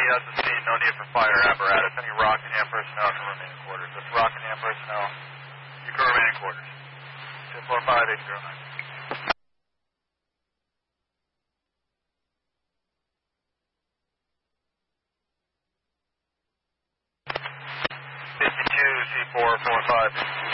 SSC, no need for fire apparatus. Any Rockingham personnel can remain in quarters. If Rockingham personnel, you can remain in quarters. 245-809. 52 C445.